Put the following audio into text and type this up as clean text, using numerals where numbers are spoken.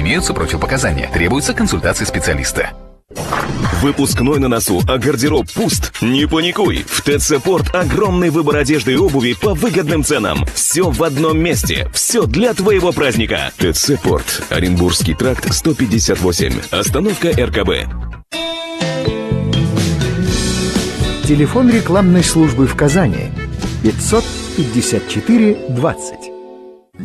Имеются противопоказания. Требуется консультация специалиста. Выпускной на носу, а гардероб пуст? Не паникуй! В ТЦ Порт огромный выбор одежды и обуви по выгодным ценам. Все в одном месте. Все для твоего праздника. ТЦ Порт. Оренбургский тракт, 158. Остановка РКБ. Телефон рекламной службы в Казани 554 20.